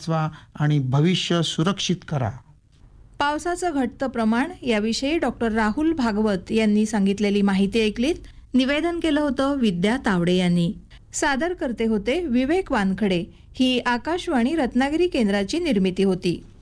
वाचवा आणि भविष्य सुरक्षित करा. पावसाचं घटतं प्रमाण याविषयी डॉक्टर राहुल भागवत यांनी सांगितलेली माहिती ऐकलीत. निवेदन केलं होतं विद्या तावडे यांनी. सादर करते होते विवेक वानखडे. ही आकाशवाणी रत्नागिरी केंद्राची निर्मिती होती.